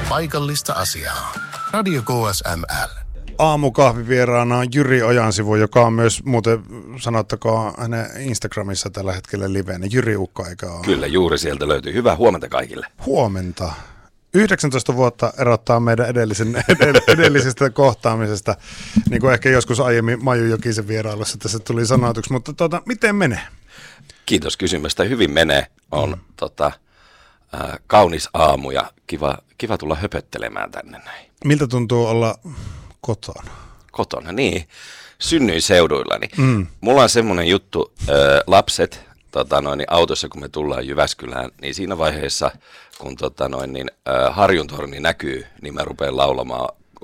paikallista asiaa. Radio KSML. Aamukahvivieraana on Jyri Ojansivu, joka on myös muuten, sanottakaa hänen Instagramissa tällä hetkellä livenä. Jyri Ukko, eikä ole? Kyllä, juuri sieltä löytyy. Hyvää huomenta kaikille. Huomenta. 19 vuotta erottaa meidän edellisestä kohtaamisesta, niin kuin ehkä joskus aiemmin Maju Jokisen vierailussa tässä tuli sanotuksi, mutta miten menee? Kiitos kysymästä. Hyvin menee. On kaunis aamu ja kiva tulla höpöttelemään tänne näin. Miltä tuntuu olla kotona? Kotona, niin. Synnyin seuduillani. Mulla on semmoinen juttu, lapset autossa, kun me tullaan Jyväskylään, niin siinä vaiheessa, kun Harjuntorni näkyy, niin mä rupean laulamaan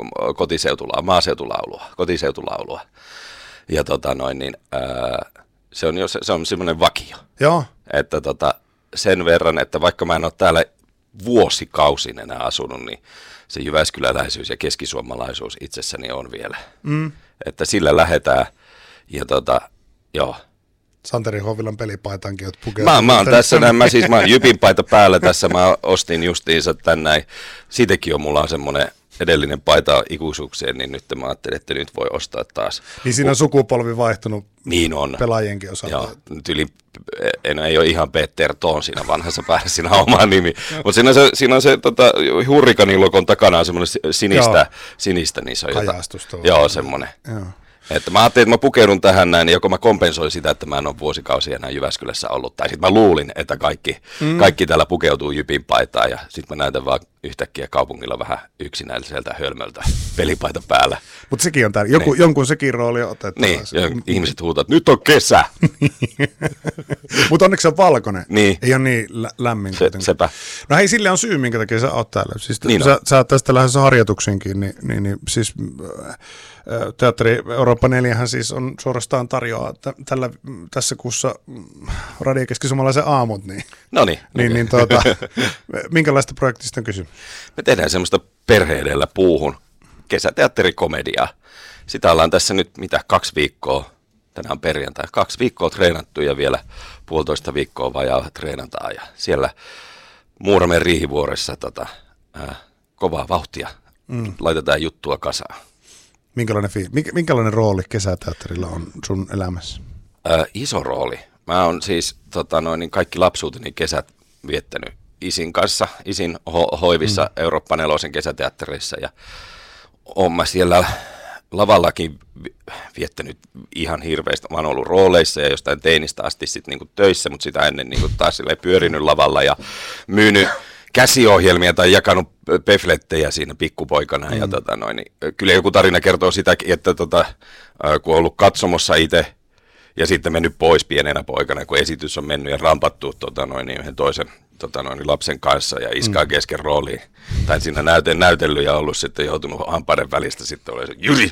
kotiseutulaulua. Ja se on semmoinen vakio. Joo. Että sen verran, että vaikka mä en ole täällä vuosikausin enää asunut, niin se jyväskyläläisyys ja keskisuomalaisuus itsessäni on vielä. Että sillä lähdetään ja joo. Santeri Hovilan pelipaitankin oot pukeutunut. Mä oon tässä näin, mä oon Jypin paita päällä tässä, mä ostin justiinsa tän näin. Siitäkin mulla on semmonen edellinen paita ikuisuukseen, niin nyt mä ajattelin, että nyt voi ostaa taas. Niin siinä on sukupolvi vaihtunut niin on. Pelaajienkin osalta. Joo, nyt ei ole ihan Peter Toon siinä vanhassa päässä, siinä on oma nimi. Mutta siinä on se Hurrikanin logon takana on semmoinen sinistä, niin se on kajastusta. Joo, semmoinen. Joo. Että mä ajattelin, että mä pukeudun tähän näin, niin joko mä kompensoin sitä, että mä en ole vuosikausia enää Jyväskylässä ollut. Tai sitten mä luulin, että kaikki täällä pukeutuu Jypin paitaan ja sitten mä näytän vaan yhtäkkiä kaupungilla vähän yksinäiseltä hölmöltä pelipaita päällä. Mutta sekin on täällä. Jonkun sekin rooli on otettu. Niin, ihmiset huutaa, että nyt on kesä. Mutta onneksi se on valkoinen. Niin. Ei ole niin lämmin. Sepä. No hei, sille on syy, minkä takia sä oot täällä. Siis niin sä oot tästä lähdössä harjoituksiinkin, niin siis Teatteri Eurooppa 4 siis on suorastaan tarjoaa tässä kuussa Radio Keski-Suomalaisen aamut. Noniin. Minkälaista projektista on kysymys? Me tehdään semmoista perhe edellä puuhun kesäteatterikomediaa. Sitä ollaan tässä nyt 2 viikkoa, tänään perjantai, 2 viikkoa treenattu ja vielä 1,5 viikkoa vajaa treenataan. Ja siellä Muuramen Riihivuoressa kovaa vauhtia laitetaan juttua kasaan. Minkälainen rooli kesäteatterilla on sun elämässä? Iso rooli. Mä oon siis kaikki lapsuuteni kesät viettänyt isin kanssa, isin hoivissa Eurooppa 4 kesäteatterissa ja oon mä siellä lavallakin viettänyt ihan hirveästi. Mä oon ollut rooleissa ja jostain teinistä asti sit niinku töissä, mutta sitä ennen niinku taas pyörinyt lavalla ja myynyt käsiohjelmia tai jakanut peflettejä siinä pikkupoikana. Ja kyllä joku tarina kertoo sitä, että kun on ollut katsomossa itse ja sitten mennyt pois pienenä poikana, kun esitys on mennyt ja rampattu yhden toisen lapsen kanssa ja iskaa kesken rooliin. Tai siinä näytellyt ja ollut sitten joutunut hampaiden välistä sitten oli se, Jyri!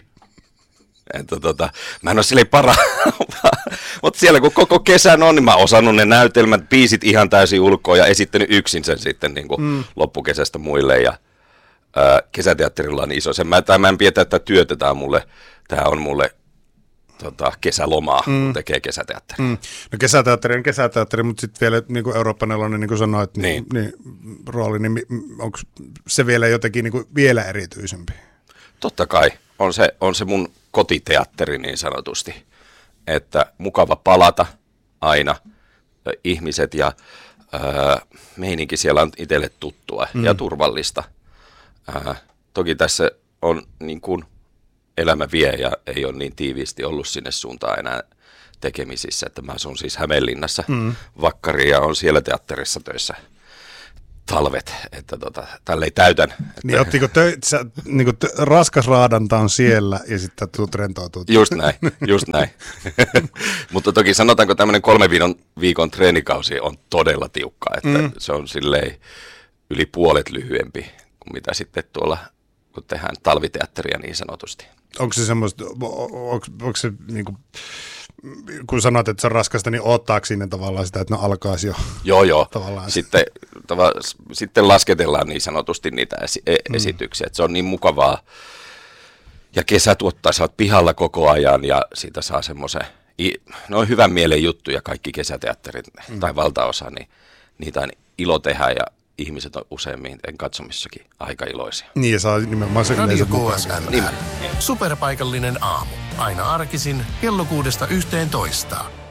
Että mä en ole silleen mutta siellä kun koko kesän on, niin mä oon osannut ne näytelmät, biisit ihan täysin ulkoa ja esittänyt yksin sen sitten niin kuin loppukesästä muille ja kesäteatterilla on iso. Mä en pidä tätä työtä, tää on mulle kesälomaa, kun tekee kesäteatteri. No kesäteatteri on kesäteatteri, mutta sitten vielä niin kuin Eurooppa 4, niin kuin sanoit, niin rooli, niin onko se vielä jotenkin niin kuin vielä erityisempi? Totta kai, on se mun kotiteatteri niin sanotusti, että mukava palata aina, ihmiset ja meininki siellä on itselle tuttua ja turvallista. Toki tässä on niin kuin elämä vie ja ei ole niin tiiviisti ollut sinne suuntaan enää tekemisissä, että mä asun siis Hämeenlinnassa vakkari ja on siellä teatterissa töissä talvet, että tälleen täytän. Että niin ottiko raskas raadanta on siellä ja sitten tulet rentoutumaan. Just näin. Mutta toki sanotaanko tämmöinen 3 viikon treenikausi on todella tiukka, että se on silleen yli puolet lyhyempi kuin mitä sitten tuolla, kun tehdään talviteatteria niin sanotusti. Onko se semmoista, onko se niin kuin, kun sanoit, että se on raskasta, niin odottaako sinne tavallaan sitä, että ne alkaisi jo? Joo. Sitten lasketellaan niin sanotusti niitä esityksiä, että se on niin mukavaa. Ja kesä tuottaa, sä oot pihalla koko ajan ja siitä saa semmoisen, no hyvän mielen juttuja kaikki kesäteatterit tai valtaosa, niin niitä on ilo tehdä ja ihmiset on useimmiten katsomissakin aika iloisia. Niin, ja saa nimenomaan sen Radio yleisön mukaan. KSML. Superpaikallinen aamu. Aina arkisin kello 6–11.